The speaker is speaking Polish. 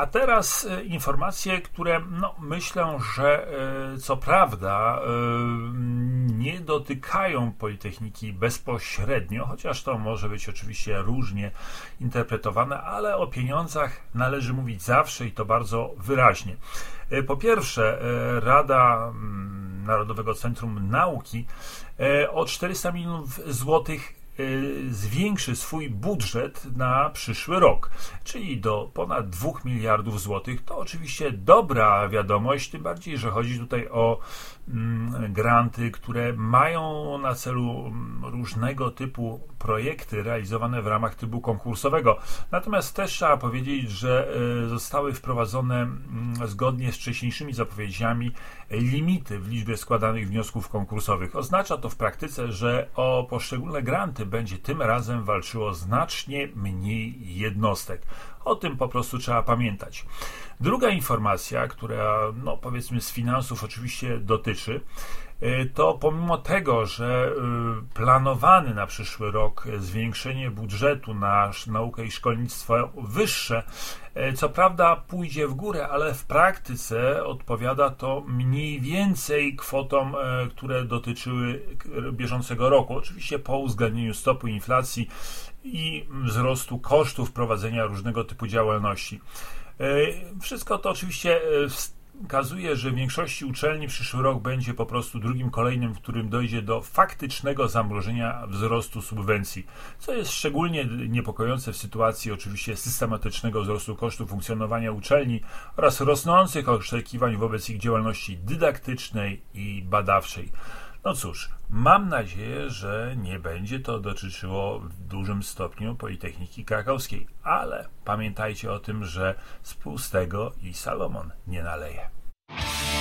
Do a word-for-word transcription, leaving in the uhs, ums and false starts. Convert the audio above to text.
A teraz informacje, które no, myślę, że co prawda nie dotykają Politechniki bezpośrednio, chociaż to może być oczywiście różnie interpretowane, ale o pieniądzach należy mówić zawsze i to bardzo wyraźnie. Po pierwsze, Rada Narodowego Centrum Nauki o czterysta milionów złotych zwiększy swój budżet na przyszły rok, czyli do ponad dwóch miliardów złotych. To oczywiście dobra wiadomość, tym bardziej, że chodzi tutaj o granty, które mają na celu różnego typu projekty realizowane w ramach trybu konkursowego. Natomiast też trzeba powiedzieć, że zostały wprowadzone zgodnie z wcześniejszymi zapowiedziami limity w liczbie składanych wniosków konkursowych. Oznacza to w praktyce, że o poszczególne granty będzie tym razem walczyło znacznie mniej jednostek. O tym po prostu trzeba pamiętać. Druga informacja, która no powiedzmy z finansów oczywiście dotyczy, to pomimo tego, że planowany na przyszły rok zwiększenie budżetu na naukę i szkolnictwo wyższe, co prawda pójdzie w górę, ale w praktyce odpowiada to mniej więcej kwotom, które dotyczyły bieżącego roku. Oczywiście po uwzględnieniu stopu inflacji i wzrostu kosztów prowadzenia różnego typu działalności. Wszystko to oczywiście wskazuje, że w większości uczelni przyszły rok będzie po prostu drugim kolejnym, w którym dojdzie do faktycznego zamrożenia wzrostu subwencji, co jest szczególnie niepokojące w sytuacji oczywiście systematycznego wzrostu kosztów funkcjonowania uczelni oraz rosnących oczekiwań wobec ich działalności dydaktycznej i badawczej. No cóż, mam nadzieję, że nie będzie to dotyczyło w dużym stopniu Politechniki Krakowskiej, ale pamiętajcie o tym, że z pustego i Salomon nie naleje.